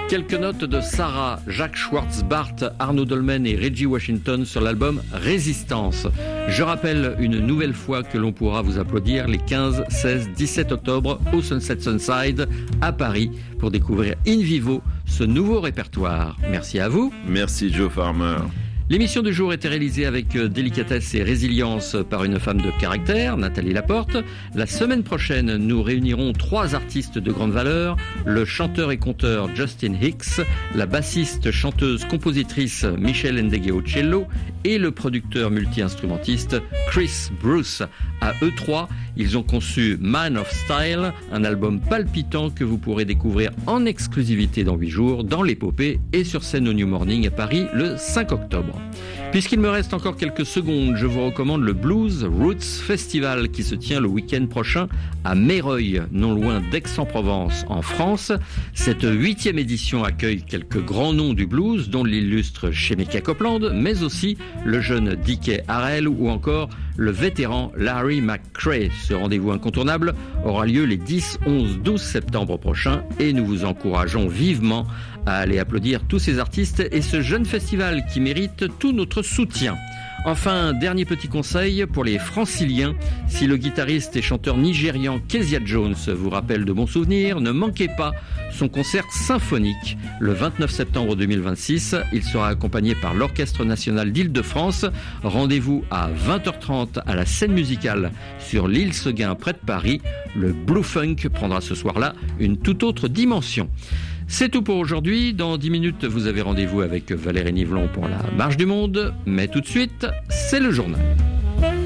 Quelques notes de Sarah, Jacques Schwartzbart, Arnaud Dolmen et Reggie Washington sur l'album Résistance. Je rappelle une nouvelle fois que l'on pourra vous applaudir les 15, 16, 17 octobre au Sunset Sunside à Paris pour découvrir in vivo ce nouveau répertoire. Merci à vous. Merci Joe Farmer. L'émission du jour était réalisée avec délicatesse et résilience par une femme de caractère, Nathalie Laporte. La semaine prochaine, nous réunirons 3 artistes de grande valeur, le chanteur et conteur Justin Hicks, la bassiste, chanteuse, compositrice Michelle Ndegeocello cello et le producteur multi-instrumentiste Chris Bruce. À eux 3, ils ont conçu Man of Style, un album palpitant que vous pourrez découvrir en exclusivité dans 8 jours dans l'épopée et sur scène au New Morning à Paris le 5 octobre. Puisqu'il me reste encore quelques secondes, je vous recommande le Blues Roots Festival qui se tient le week-end prochain à Meyreuil, non loin d'Aix-en-Provence, en France. Cette 8e édition accueille quelques grands noms du blues, dont l'illustre Shemekia Copeland, mais aussi le jeune Dickie Harrell ou encore le vétéran Larry McCray. Ce rendez-vous incontournable aura lieu les 10, 11, 12 septembre prochains et nous vous encourageons vivement à aller applaudir tous ces artistes et ce jeune festival qui mérite tout notre soutien. Enfin, dernier petit conseil pour les franciliens. Si le guitariste et chanteur nigérian Kezia Jones vous rappelle de bons souvenirs, ne manquez pas son concert symphonique le 29 septembre 2026. Il sera accompagné par l'Orchestre National d'Île-de-France. Rendez-vous à 20h30 à la scène musicale sur l'île Seguin près de Paris. Le Blue Funk prendra ce soir-là une toute autre dimension. C'est tout pour aujourd'hui. Dans 10 minutes, vous avez rendez-vous avec Valérie Nivelon pour la Marche du Monde. Mais tout de suite, c'est le journal.